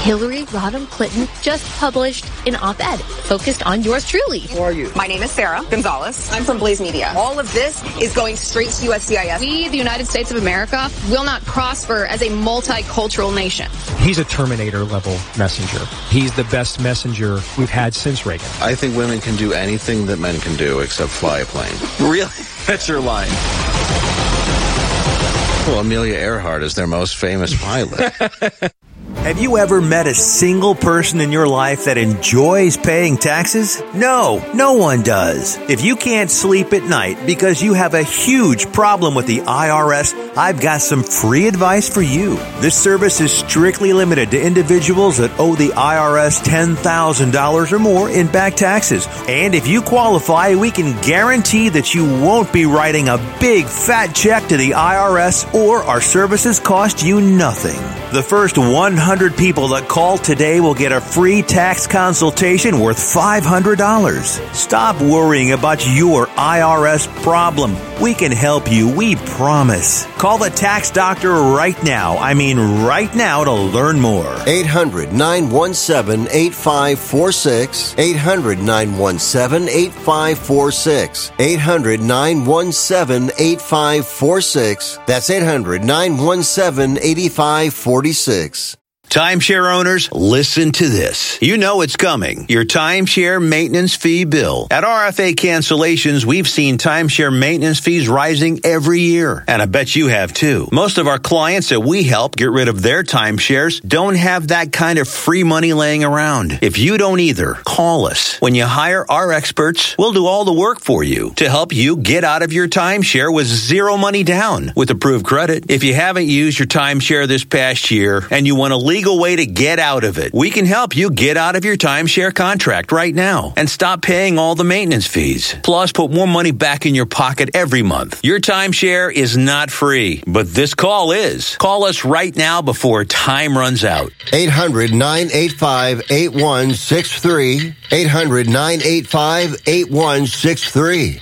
Hillary Rodham Clinton just published an op-ed focused on yours truly. Who are you? My name is Sarah Gonzalez. I'm from Blaze Media. All of this is going straight to USCIS. We, the United States of America, will not prosper as a multicultural nation. He's a Terminator-level messenger. He's the best messenger we've had since Reagan. I think women can do anything that men can do except fly a plane. Really? That's your line. Well, Amelia Earhart is their most famous pilot. Have you ever met a single person in your life that enjoys paying taxes? No, no one does. If you can't sleep at night because you have a huge problem with the IRS, I've got some free advice for you. This service is strictly limited to individuals that owe the IRS $10,000 or more in back taxes. And if you qualify, we can guarantee that you won't be writing a big fat check to the IRS, or our services cost you nothing. The first 100 people that call today will get a free tax consultation worth $500. Stop worrying about your IRS problem. We can help you, we promise. Call the Tax Doctor right now. I mean right now, to learn more. 800-917-8546. 800-917-8546. 800-917-8546. That's 800-917-8546. Timeshare owners, listen to this. You know it's coming. Your timeshare maintenance fee bill. At RFA Cancellations, we've seen timeshare maintenance fees rising every year. And I bet you have too. Most of our clients that we help get rid of their timeshares don't have that kind of free money laying around. If you don't either, call us. When you hire our experts, we'll do all the work for you to help you get out of your timeshare with zero money down with approved credit. If you haven't used your timeshare this past year and you want to legal way to get out of it, we can help you get out of your timeshare contract right now and stop paying all the maintenance fees. Plus, put more money back in your pocket every month. Your timeshare is not free, but this call is. Call us right now before time runs out. 800-985-8163. 800-985-8163.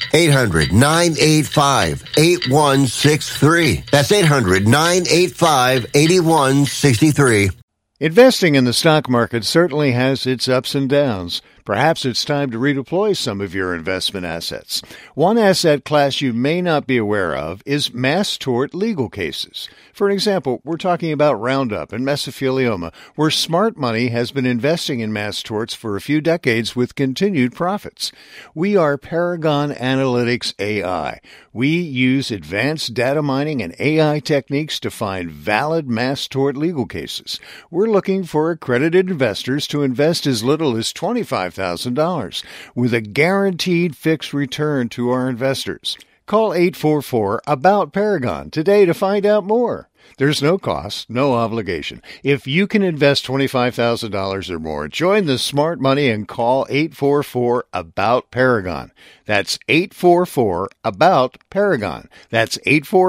800-985-8163. That's 800-985-8163. Investing in the stock market certainly has its ups and downs. Perhaps it's time to redeploy some of your investment assets. One asset class you may not be aware of is mass tort legal cases. For example, we're talking about Roundup and mesothelioma, where smart money has been investing in mass torts for a few decades with continued profits. We are Paragon Analytics AI. We use advanced data mining and AI techniques to find valid mass tort legal cases. We're looking for accredited investors to invest as little as $25,000 with a guaranteed fixed return to our investors. Call 844-ABOUT-PARAGON today to find out more. There's no cost, no obligation. If you can invest $25,000 or more, join the smart money and call 844-ABOUT-PARAGON. That's 844-ABOUT-PARAGON. That's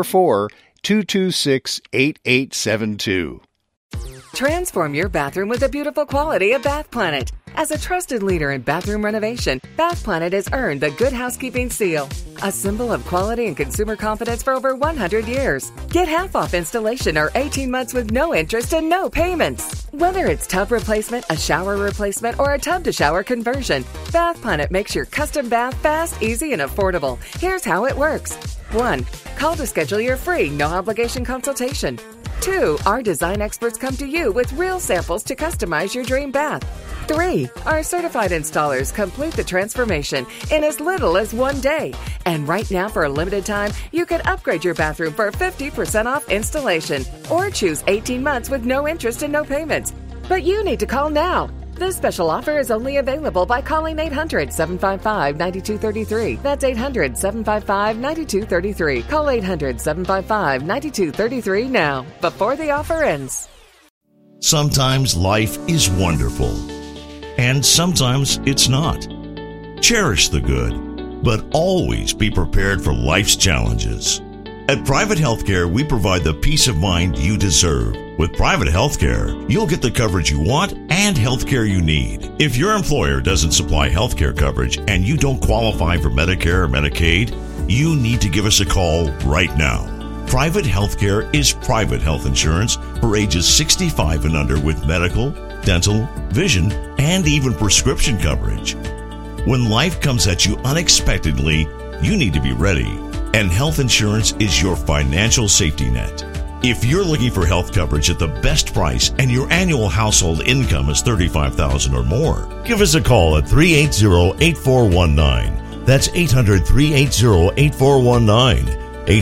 844-226-8872. Transform your bathroom with the beautiful quality of Bath Planet. As a trusted leader in bathroom renovation, Bath Planet has earned the Good Housekeeping Seal, a symbol of quality and consumer confidence for over 100 years. Get half off installation or 18 months with no interest and no payments. Whether it's tub replacement, a shower replacement, or a tub-to-shower conversion, Bath Planet makes your custom bath fast, easy, and affordable. Here's how it works. 1. Call to schedule your free, no-obligation consultation. 2. Our design experts come to you with real samples to customize your dream bath. 3. Our certified installers complete the transformation in as little as 1 day. And right now, for a limited time, you can upgrade your bathroom for 50% off installation or choose 18 months with no interest and no payments. But you need to call now. This special offer is only available by calling 800-755-9233. That's 800-755-9233. Call 800-755-9233 now, before the offer ends. Sometimes life is wonderful, and sometimes it's not. Cherish the good, but always be prepared for life's challenges. At Private Healthcare, we provide the peace of mind you deserve. With Private Healthcare, you'll get the coverage you want and healthcare you need. If your employer doesn't supply healthcare coverage and you don't qualify for Medicare or Medicaid, you need to give us a call right now. Private Healthcare is private health insurance for ages 65 and under with medical, dental, vision, and even prescription coverage. When life comes at you unexpectedly, you need to be ready. And health insurance is your financial safety net. If you're looking for health coverage at the best price and your annual household income is $35,000 or more, give us a call at 380-8419. That's 800-380-8419.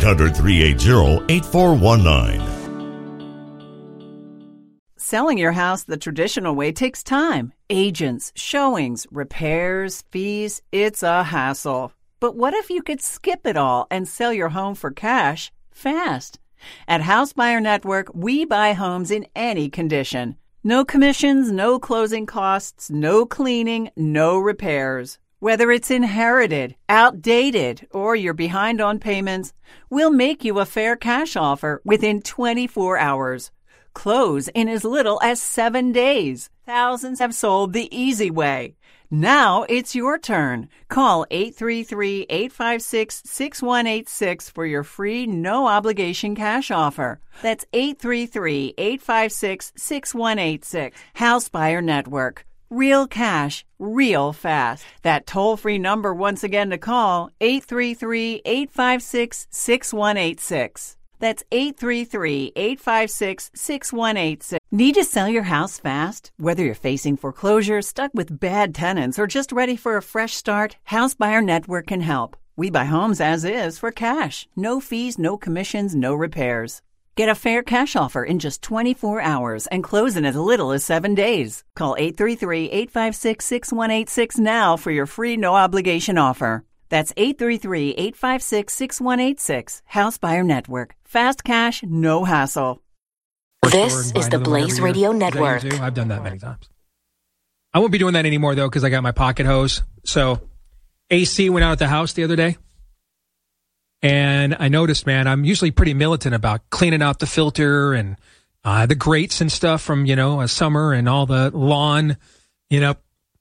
800-380-8419. Selling your house the traditional way takes time. Agents, showings, repairs, fees. It's a hassle. But what if you could skip it all and sell your home for cash fast? At House Buyer Network, we buy homes in any condition. No commissions, no closing costs, no cleaning, no repairs. Whether it's inherited, outdated, or you're behind on payments, we'll make you a fair cash offer within 24 hours. Close in as little as 7 days. Thousands have sold the easy way. Now it's your turn. Call 833-856-6186 for your free, no-obligation cash offer. That's 833-856-6186. House Buyer Network. Real cash, real fast. That toll-free number once again to call, 833-856-6186. That's 833-856-6186. Need to sell your house fast? Whether you're facing foreclosure, stuck with bad tenants, or just ready for a fresh start, House Buyer Network can help. We buy homes as is for cash. No fees, no commissions, no repairs. Get a fair cash offer in just 24 hours and close in as little as 7 days. Call 833-856-6186 now for your free no-obligation offer. That's 833-856-6186. House Buyer Network. Fast cash, no hassle. This is the Blaze Radio Network. I've done that many times. I won't be doing that anymore, though, because I got my pocket hose. So AC went out at the house the other day. And I noticed, man, I'm usually pretty militant about cleaning out the filter and the grates and stuff from, a summer and all the lawn, the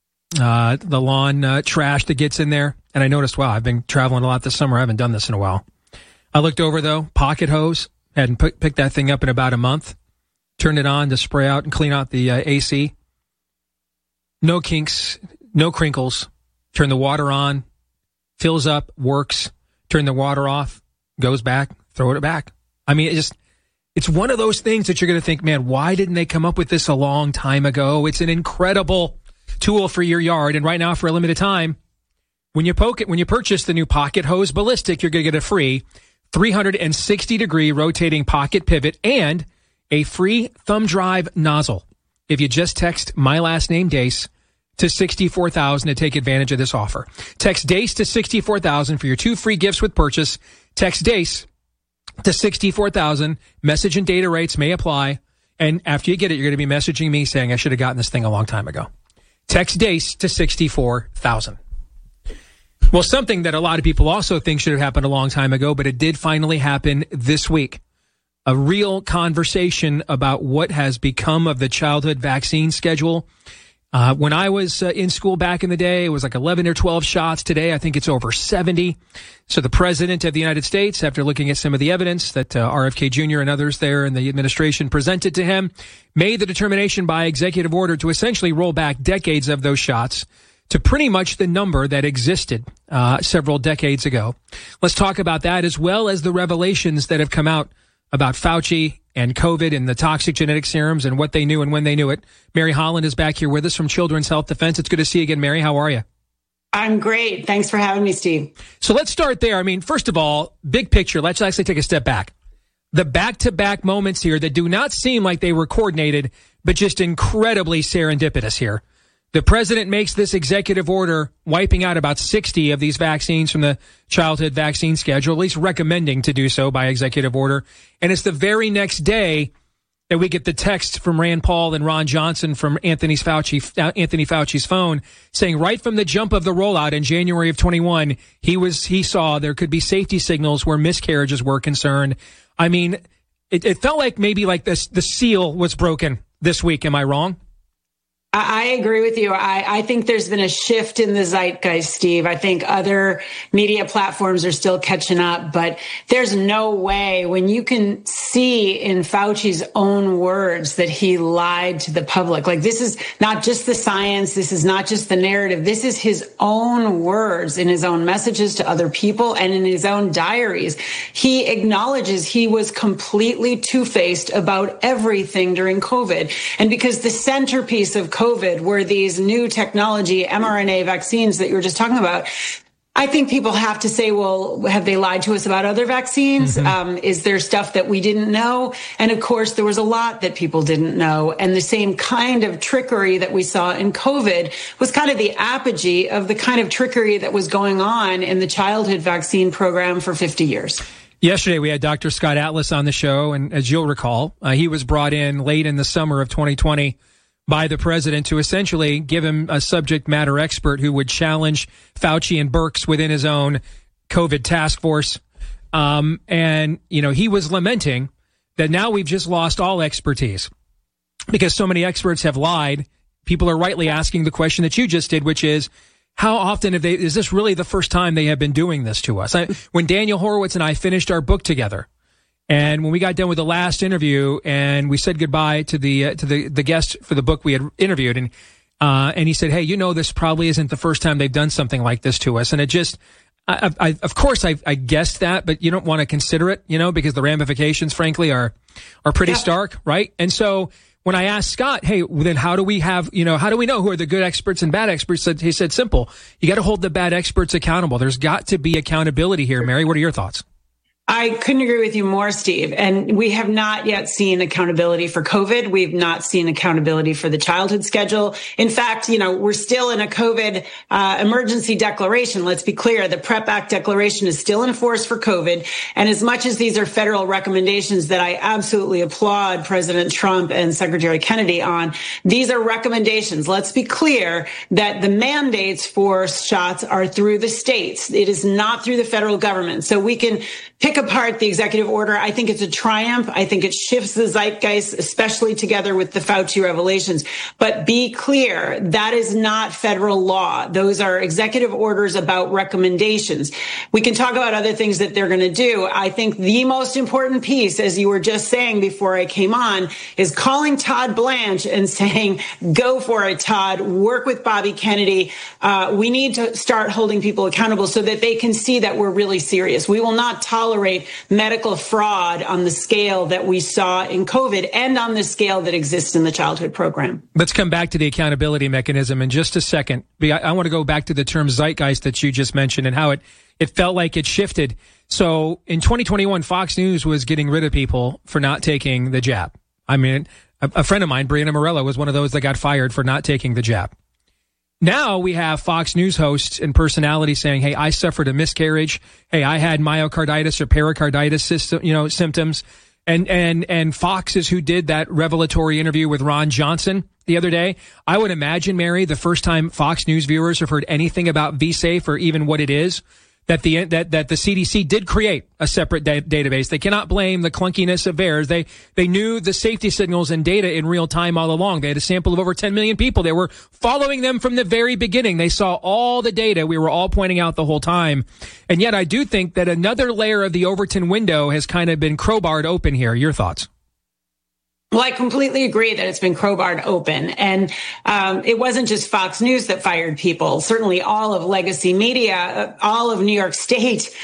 lawn trash that gets in there. And I noticed, wow, I've been traveling a lot this summer. I haven't done this in a while. I looked over, though, pocket hose, hadn't picked that thing up in about a month. Turned it on to spray out and clean out the AC. No kinks, no crinkles. Turn the water on, fills up, works. Turn the water off, goes back, throw it back. I mean, it's one of those things that you're going to think, man, why didn't they come up with this a long time ago? It's an incredible tool for your yard. And right now, for a limited time, when you purchase the new Pocket Hose Ballistic, you're going to get a free 360-degree rotating pocket pivot and a free thumb drive nozzle. If you just text my last name, Dace, to 64,000 to take advantage of this offer. Text DACE to 64,000 for your 2 free gifts with purchase. Text DACE to 64,000. Message and data rates may apply. And after you get it, you're going to be messaging me saying I should have gotten this thing a long time ago. Text DACE to 64,000. Well, something that a lot of people also think should have happened a long time ago, but it did finally happen this week. A real conversation about what has become of the childhood vaccine schedule. When I was in school back in the day, it was like 11 or 12 shots. Today, I think it's over 70. So the president of the United States, after looking at some of the evidence that RFK Jr. and others there in the administration presented to him, made the determination by executive order to essentially roll back decades of those shots to pretty much the number that existed several decades ago. Let's talk about that, as well as the revelations that have come out about Fauci and COVID and the toxic genetic serums and what they knew and when they knew it. Mary Holland is back here with us from Children's Health Defense. It's good to see you again, Mary. How are you? I'm great. Thanks for having me, Steve. So let's start there. I mean, first of all, big picture. Let's actually take a step back. The back-to-back moments here that do not seem like they were coordinated, but just incredibly serendipitous here. The president makes this executive order wiping out about 60 of these vaccines from the childhood vaccine schedule, at least recommending to do so by executive order. And it's the very next day that we get the text from Rand Paul and Ron Johnson from Anthony Fauci's phone saying right from the jump of the rollout in January of 21, he saw there could be safety signals where miscarriages were concerned. I mean, it felt like maybe like the seal was broken this week. Am I wrong? I agree with you. I think there's been a shift in the zeitgeist, Steve. I think other media platforms are still catching up, but there's no way when you can see in Fauci's own words that he lied to the public. Like, this is not just the science. This is not just the narrative. This is his own words in his own messages to other people and in his own diaries. He acknowledges he was completely two-faced about everything during COVID. And because the centerpiece of COVID were these new technology mRNA vaccines that you were just talking about, I think people have to say, well, have they lied to us about other vaccines? Mm-hmm. Is there stuff that we didn't know? And of course, there was a lot that people didn't know. And the same kind of trickery that we saw in COVID was kind of the apogee of the kind of trickery that was going on in the childhood vaccine program for 50 years. Yesterday, we had Dr. Scott Atlas on the show. And as you'll recall, he was brought in late in the summer of 2020 by the president to essentially give him a subject matter expert who would challenge Fauci and Birx within his own COVID task force. And, you know, he was lamenting that now we've just lost all expertise because so many experts have lied. People are rightly asking the question that you just did, which is, how often is this really the first time they have been doing this to us? When Daniel Horowitz and I finished our book together, and when we got done with the last interview and we said goodbye to the guest for the book we had interviewed, and he said, hey, you know, this probably isn't the first time they've done something like this to us. And it just, of course I guessed that, but you don't want to consider it, you know, because the ramifications, frankly, are pretty stark, right? And so when I asked Scott, hey, then how do we know who are the good experts and bad experts? He said, simple. You got to hold the bad experts accountable. There's got to be accountability here. Mary, what are your thoughts? I couldn't agree with you more, Steve. And we have not yet seen accountability for COVID. We've not seen accountability for the childhood schedule. In fact, you know, we're still in a COVID emergency declaration. Let's be clear. The PrEP Act declaration is still in force for COVID. And as much as these are federal recommendations that I absolutely applaud President Trump and Secretary Kennedy on, these are recommendations. Let's be clear that the mandates for shots are through the states. It is not through the federal government. So we can pick apart the executive order. I think it's a triumph. I think it shifts the zeitgeist, especially together with the Fauci revelations. But be clear, that is not federal law. Those are executive orders about recommendations. We can talk about other things that they're going to do. I think the most important piece, as you were just saying before I came on, is calling Todd Blanche and saying, go for it, Todd. Work with Bobby Kennedy. We need to start holding people accountable so that they can see that we're really serious. We will not tolerate medical fraud on the scale that we saw in COVID and on the scale that exists in the childhood program. Let's come back to the accountability mechanism in just a second. I want to go back to the term zeitgeist that you just mentioned and how it felt like it shifted. So in 2021, Fox News was getting rid of people for not taking the jab. I mean, a friend of mine, Brianna Morella, was one of those that got fired for not taking the jab. Now we have Fox News hosts and personalities saying, hey, I suffered a miscarriage. Hey, I had myocarditis or pericarditis symptoms. And Fox is who did that revelatory interview with Ron Johnson the other day. I would imagine, Mary, the first time Fox News viewers have heard anything about VSafe or even what it is, that the CDC did create a separate database. They cannot blame the clunkiness of theirs. They knew the safety signals and data in real time all along. They had a sample of over 10 million people. They were following them from the very beginning. They saw all the data we were all pointing out the whole time. And yet I do think that another layer of the Overton window has kind of been crowbarred open here. Your thoughts? Well, I completely agree that it's been crowbarred open. And it wasn't just Fox News that fired people. Certainly all of legacy media, all of New York State,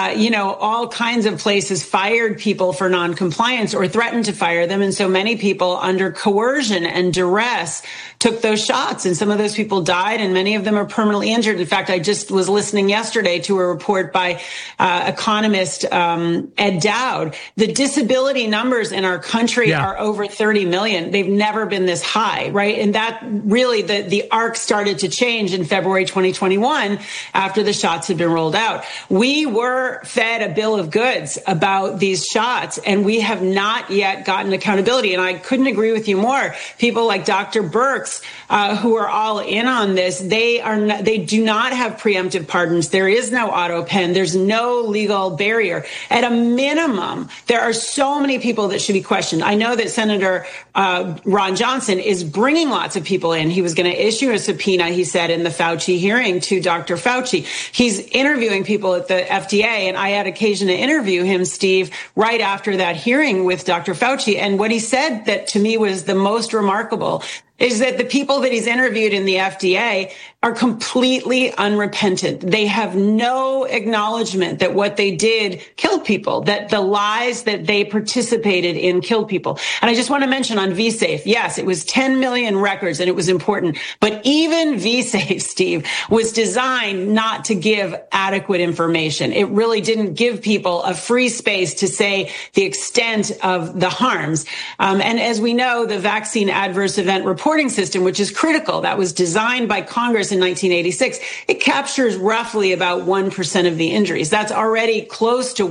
all kinds of places fired people for noncompliance or threatened to fire them. And so many people under coercion and duress took those shots. And some of those people died and many of them are permanently injured. In fact, I just was listening yesterday to a report by economist Ed Dowd. The disability numbers in our country are over 30 million. They've never been this high, right? And that really, the arc started to change in February 2021 after the shots had been rolled out. We were fed a bill of goods about these shots, and we have not yet gotten accountability. And I couldn't agree with you more. People like Dr. Birx, who are all in on this, they do not have preemptive pardons. There is no auto pen. There's no legal barrier. At a minimum, there are so many people that should be questioned. I know that Senator Ron Johnson is bringing lots of people in. He was going to issue a subpoena, he said, in the Fauci hearing to Dr. Fauci. He's interviewing people at the FDA, and I had occasion to interview him, Steve, right after that hearing with Dr. Fauci. And what he said that to me was the most remarkable is that the people that he's interviewed in the FDA are completely unrepentant. They have no acknowledgement that what they did killed people, that the lies that they participated in killed people. And I just want to mention on VSafe, yes, it was 10 million records and it was important. But even VSafe, Steve, was designed not to give adequate information. It really didn't give people a free space to say the extent of the harms. And as we know, the vaccine adverse event reporting system, which is critical, that was designed by Congress in 1986, it captures roughly about 1% of the injuries. That's already close to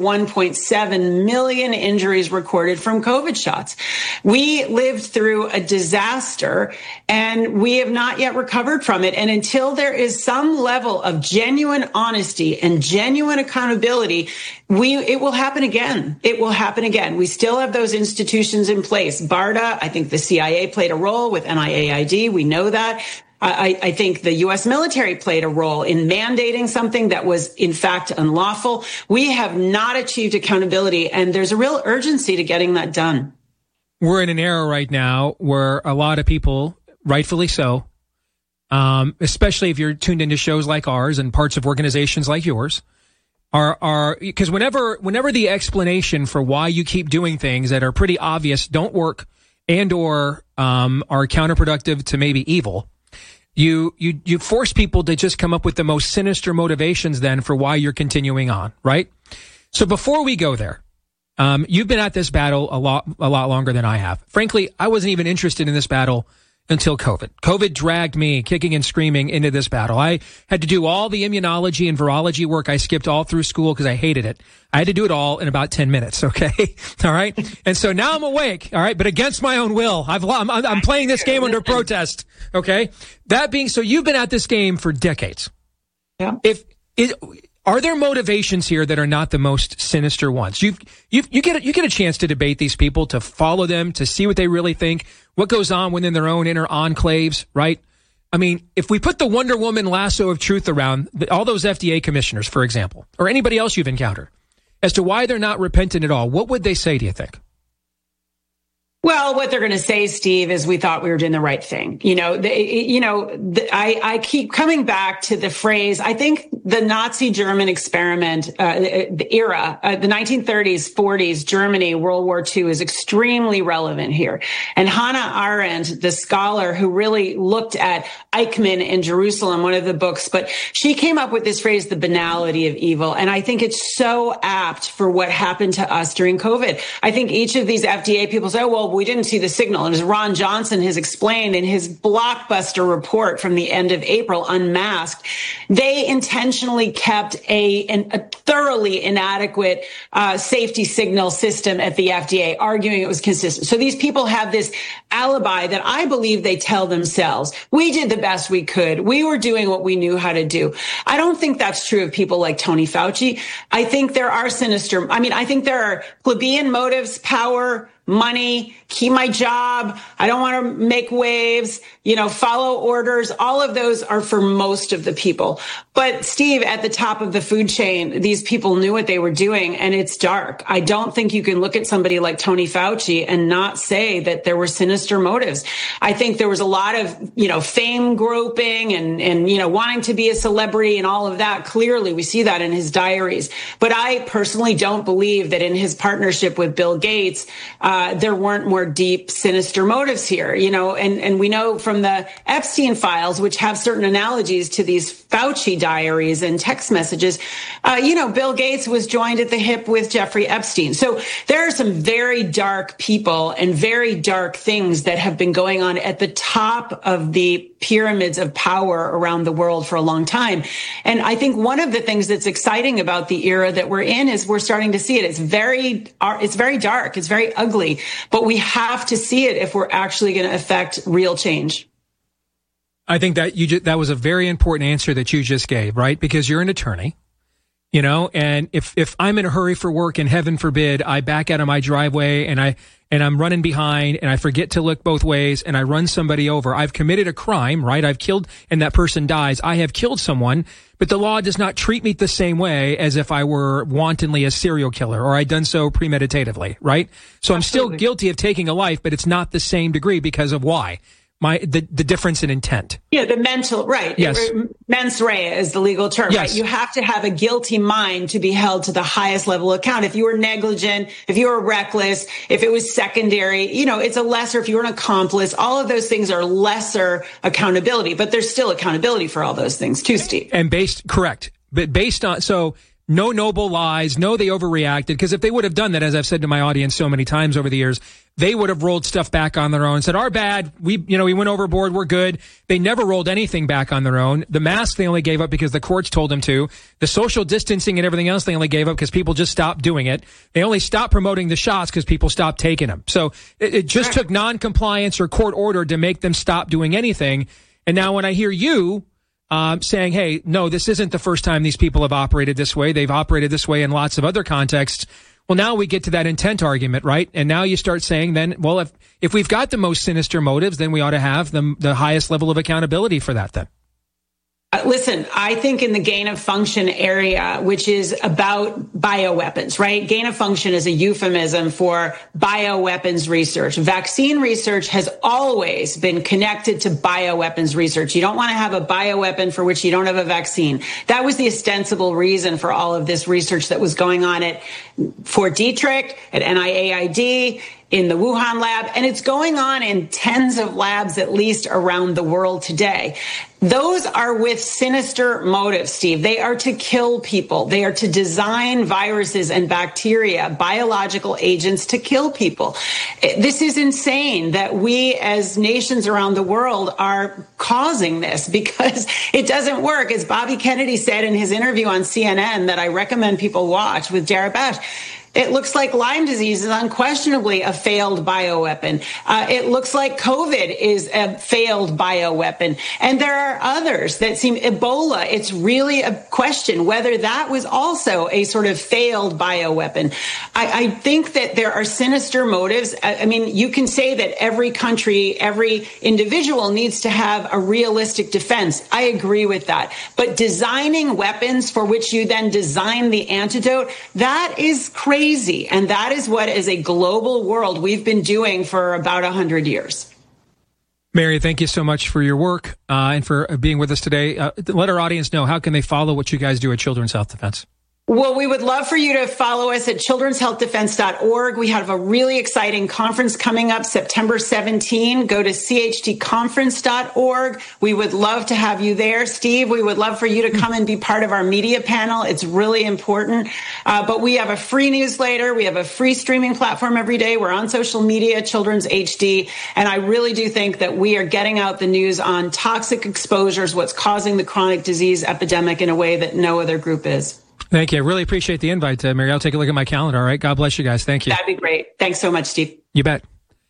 1.7 million injuries recorded from COVID shots. We lived through a disaster and we have not yet recovered from it. And until there is some level of genuine honesty and genuine accountability, it will happen again. It will happen again. We still have those institutions in place. BARDA, I think the CIA played a role with NIAID. We know that. I think the U.S. military played a role in mandating something that was, in fact, unlawful. We have not achieved accountability, and there's a real urgency to getting that done. We're in an era right now where a lot of people, rightfully so, especially if you're tuned into shows like ours and parts of organizations like yours, are because whenever the explanation for why you keep doing things that are pretty obvious don't work and or are counterproductive to maybe evil, you force people to just come up with the most sinister motivations then for why you're continuing on, right? So before we go there, you've been at this battle a lot longer than I have. Frankly, I wasn't even interested in this battle until COVID. COVID dragged me kicking and screaming into this battle. I had to do all the immunology and virology work. I skipped all through school because I hated it. I had to do it all in about 10 minutes. Okay. All right. And so now I'm awake. All right. But against my own will, I'm playing this game under protest. Okay. That being so, you've been at this game for decades. Yeah. Are there motivations here that are not the most sinister ones? You get a chance to debate these people, to follow them, to see what they really think, what goes on within their own inner enclaves, right? I mean, if we put the Wonder Woman lasso of truth around all those FDA commissioners, for example, or anybody else you've encountered, as to why they're not repentant at all, what would they say, do you think? Well, what they're going to say, Steve, is we thought we were doing the right thing. I keep coming back to the phrase. I think the Nazi German experiment, the era, the 1930s, 40s, Germany, World War II is extremely relevant here. And Hannah Arendt, the scholar who really looked at Eichmann in Jerusalem, one of the books, but she came up with this phrase, the banality of evil. And I think it's so apt for what happened to us during COVID. I think each of these FDA people say, oh, well, we didn't see the signal. And as Ron Johnson has explained in his blockbuster report from the end of April, Unmasked, they intentionally kept a thoroughly inadequate safety signal system at the FDA, arguing it was consistent. So these people have this alibi that I believe they tell themselves. We did the best we could. We were doing what we knew how to do. I don't think that's true of people like Tony Fauci. I think there are I think there are plebeian motives, power, money, keep my job. I don't want to make waves, follow orders. All of those are for most of the people. But Steve, at the top of the food chain, these people knew what they were doing, and it's dark. I don't think you can look at somebody like Tony Fauci and not say that there were sinister motives. I think there was a lot of, fame groping and wanting to be a celebrity and all of that. Clearly, we see that in his diaries. But I personally don't believe that in his partnership with Bill Gates, there weren't more deep, sinister motives here, and we know from the Epstein files, which have certain analogies to these Fauci diaries and text messages, Bill Gates was joined at the hip with Jeffrey Epstein. So there are some very dark people and very dark things that have been going on at the top of the pyramids of power around the world for a long time. And I think one of the things that's exciting about the era that we're in is we're starting to see it. It's very dark. It's very ugly, but we have to see it if we're actually going to affect real change. I think that that was a very important answer that you just gave, right? Because you're an attorney You know, and if I'm in a hurry for work and heaven forbid I back out of my driveway and I'm running behind and I forget to look both ways and I run somebody over, I've committed a crime, right? I've killed, and that person dies. I have killed someone, but the law does not treat me the same way as if I were wantonly a serial killer or I'd done so premeditatively, right? So I'm still guilty of taking a life, but it's not the same degree because of why? The difference in intent. Yeah, the mental, right. Yes. Mens rea is the legal term, yes. Right? You have to have a guilty mind to be held to the highest level of account. If you were negligent, if you were reckless, if it was secondary, you know, it's a lesser, if you were an accomplice, all of those things are lesser accountability, but there's still accountability for all those things too, Steve. And correct. But based on, so no noble lies, no, they overreacted, because if they would have done that, as I've said to my audience so many times over the years, they would have rolled stuff back on their own, said, our bad, we went overboard, we're good. They never rolled anything back on their own. The mask they only gave up because the courts told them to. The social distancing and everything else they only gave up because people just stopped doing it. They only stopped promoting the shots because people stopped taking them. So it just took non-compliance or court order to make them stop doing anything. And now when I hear you saying, hey, no, this isn't the first time these people have operated this way. They've operated this way in lots of other contexts. Well, now we get to that intent argument, right? And now you start saying then, well, if we've got the most sinister motives, then we ought to have the highest level of accountability for that then. Listen, I think in the gain of function area, which is about bioweapons, right? Gain of function is a euphemism for bioweapons research. Vaccine research has always been connected to bioweapons research. You don't want to have a bioweapon for which you don't have a vaccine. That was the ostensible reason for all of this research that was going on at Fort Detrick, at NIAID, in the Wuhan lab, and it's going on in tens of labs at least around the world today. Those are with sinister motives, Steve. They are to kill people. They are to design viruses and bacteria, biological agents to kill people. This is insane that we as nations around the world are causing this because it doesn't work. As Bobby Kennedy said in his interview on CNN that I recommend people watch with Jared Bash, it looks like Lyme disease is unquestionably a failed bioweapon. It looks like COVID is a failed bioweapon. And there are others that seem Ebola. It's really a question whether that was also a sort of failed bioweapon. I think that there are sinister motives. I mean, you can say that every country, every individual needs to have a realistic defense. I agree with that. But designing weapons for which you then design the antidote, that is crazy. And that is what, as a global world, we've been doing for about 100 years. Mary, thank you so much for your work and for being with us today. Let our audience know, how can they follow what you guys do at Children's Health Defense? Well, we would love for you to follow us at childrenshealthdefense.org. We have a really exciting conference coming up September 17. Go to chdconference.org. We would love to have you there. Steve, we would love for you to come and be part of our media panel. It's really important. But we have a free newsletter. We have a free streaming platform every day. We're on social media, Children's HD. And I really do think that we are getting out the news on toxic exposures, what's causing the chronic disease epidemic in a way that no other group is. Thank you. I really appreciate the invite, Mary. I'll take a look at my calendar. All right. God bless you guys. Thank you. That'd be great. Thanks so much, Steve. You bet.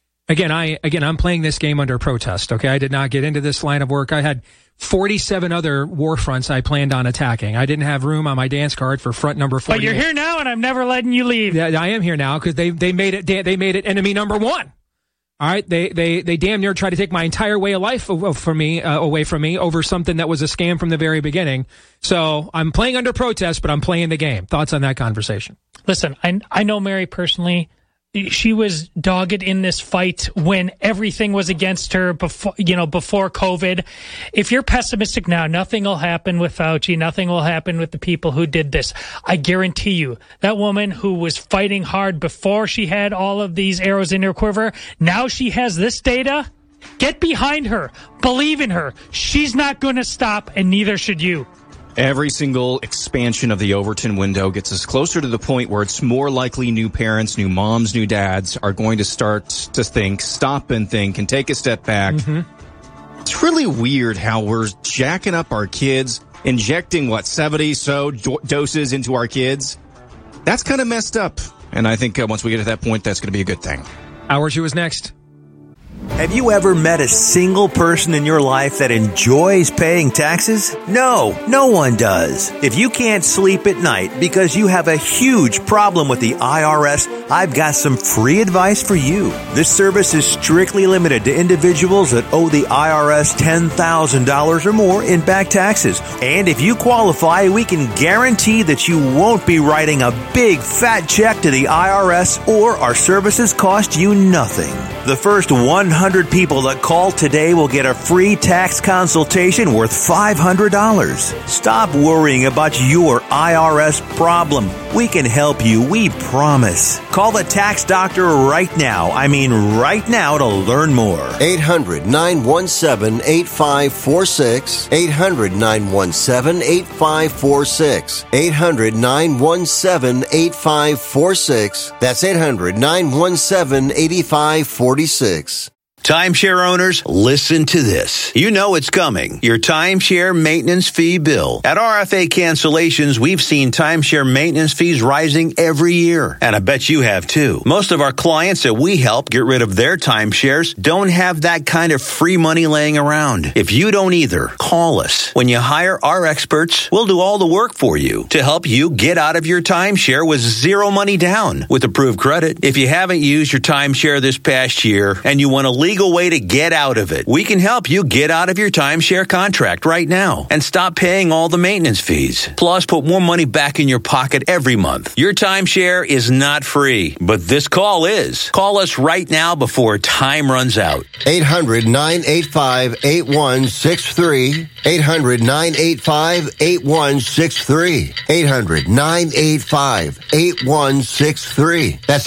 I'm playing this game under protest. Okay. I did not get into this line of work. I had 47 other war fronts I planned on attacking. I didn't have room on my dance card for front number 48. But you're here now, and I'm never letting you leave. Yeah, I am here now because they made it enemy number one. All right, they damn near tried to take my entire way of life away from me over something that was a scam from the very beginning. So I'm playing under protest, but I'm playing the game. Thoughts on that conversation? Listen, I know Mary personally. She was dogged in this fight when everything was against her before COVID. If you're pessimistic now, nothing will happen with Fauci. Nothing will happen with the people who did this. I guarantee you, that woman who was fighting hard before she had all of these arrows in her quiver, now she has this data. Get behind her. Believe in her. She's not going to stop, and neither should you. Every single expansion of the Overton window gets us closer to the point where it's more likely new parents, new moms, new dads are going to start to stop and think, and take a step back. Mm-hmm. It's really weird how we're jacking up our kids, injecting, 70 doses into our kids. That's kind of messed up. And I think once we get to that point, that's going to be a good thing. Hour 2 is next. Have you ever met a single person in your life that enjoys paying taxes? No, no one does. If you can't sleep at night because you have a huge problem with the IRS, I've got some free advice for you. This service is strictly limited to individuals that owe the IRS $10,000 or more in back taxes. And if you qualify, we can guarantee that you won't be writing a big fat check to the IRS, or our services cost you nothing. The first 100 people that call today will get a free tax consultation worth $500. Stop worrying about your IRS problem. We can help you, we promise. Call the tax doctor right now. I mean right now to learn more. 800-917-8546. 800-917-8546. 800-917-8546. That's 800-917-8546. Timeshare owners, listen to this. You know it's coming. Your timeshare maintenance fee bill. At RFA Cancellations, we've seen timeshare maintenance fees rising every year. And I bet you have too. Most of our clients that we help get rid of their timeshares don't have that kind of free money laying around. If you don't either, call us. When you hire our experts, we'll do all the work for you to help you get out of your timeshare with zero money down with approved credit. If you haven't used your timeshare this past year and you want to leave way to get out of it, we can help you get out of your timeshare contract right now and stop paying all the maintenance fees. Plus, put more money back in your pocket every month. Your timeshare is not free, but this call is. Call us right now before time runs out. 800-985-8163. 800-985-8163. 800-985-8163. That's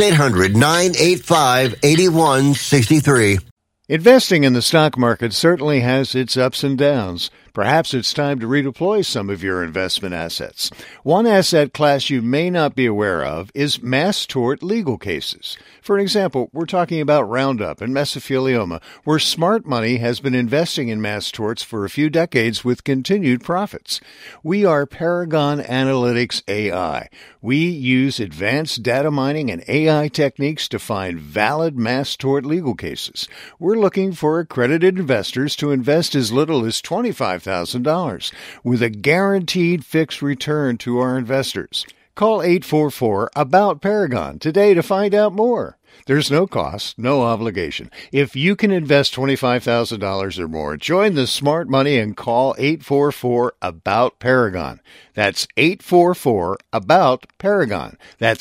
800-985-8163. Investing in the stock market certainly has its ups and downs. Perhaps it's time to redeploy some of your investment assets. One asset class you may not be aware of is mass tort legal cases. For example, we're talking about Roundup and mesothelioma, where smart money has been investing in mass torts for a few decades with continued profits. We are Paragon Analytics AI. We use advanced data mining and AI techniques to find valid mass tort legal cases. We're looking for accredited investors to invest as little as $25,000 with a guaranteed fixed return to our investors. Call 844-ABOUT-PARAGON today to find out more. There's no cost, no obligation. If you can invest $25,000 or more, join the smart money and call 844-ABOUT-PARAGON. That's 844-ABOUT-PARAGON. That's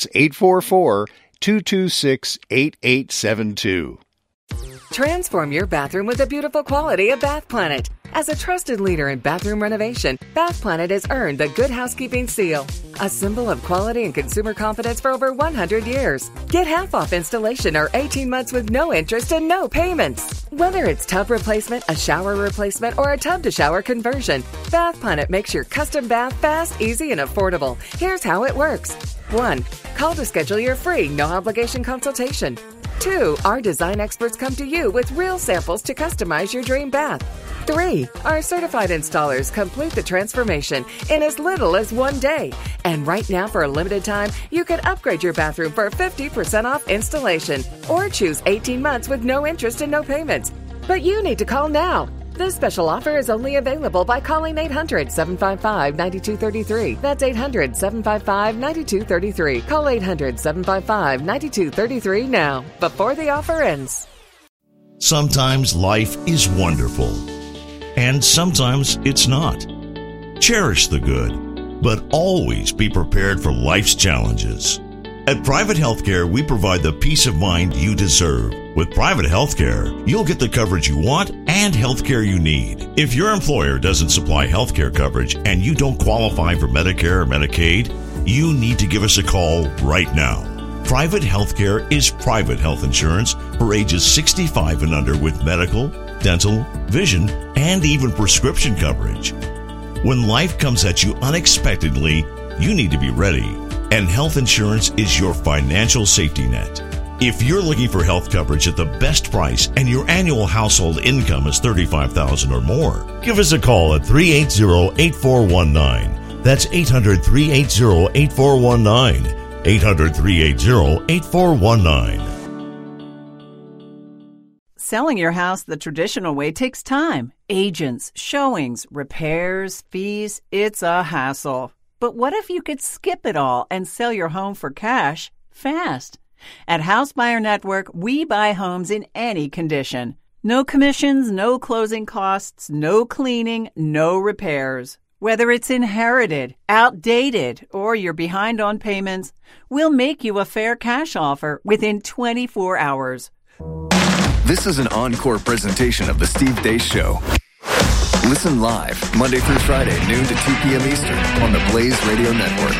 844-226-8872. Transform your bathroom with the beautiful quality of Bath Planet. As a trusted leader in bathroom renovation, Bath Planet has earned the Good Housekeeping Seal, a symbol of quality and consumer confidence for over 100 years. Get half off installation or 18 months with no interest and no payments. Whether it's tub replacement, a shower replacement, or a tub-to-shower conversion, Bath Planet makes your custom bath fast, easy, and affordable. Here's how it works. 1. Call to schedule your free, no-obligation consultation. 2. Our design experts come to you with real samples to customize your dream bath. 3. Our certified installers complete the transformation in as little as 1 day. And right now, for a limited time, you can upgrade your bathroom for 50% off installation or choose 18 months with no interest and no payments. But you need to call now. This special offer is only available by calling 800-755-9233. That's 800-755-9233. Call 800-755-9233 now, before the offer ends. Sometimes life is wonderful, and sometimes it's not. Cherish the good, but always be prepared for life's challenges. At Private Healthcare, we provide the peace of mind you deserve. With Private Healthcare, you'll get the coverage you want and healthcare you need. If your employer doesn't supply healthcare coverage and you don't qualify for Medicare or Medicaid, you need to give us a call right now. Private Healthcare is private health insurance for ages 65 and under with medical, dental, vision, and even prescription coverage. When life comes at you unexpectedly, you need to be ready. And health insurance is your financial safety net. If you're looking for health coverage at the best price and your annual household income is $35,000 or more, give us a call at 380-8419. That's 800-380-8419. 800-380-8419. Selling your house the traditional way takes time. Agents, showings, repairs, fees, it's a hassle. But what if you could skip it all and sell your home for cash fast? At House Buyer Network, we buy homes in any condition. No commissions, no closing costs, no cleaning, no repairs. Whether it's inherited, outdated, or you're behind on payments, we'll make you a fair cash offer within 24 hours. This is an encore presentation of The Steve Deace Show. Listen live Monday through Friday, noon to 2 p.m. Eastern on the Blaze Radio Network.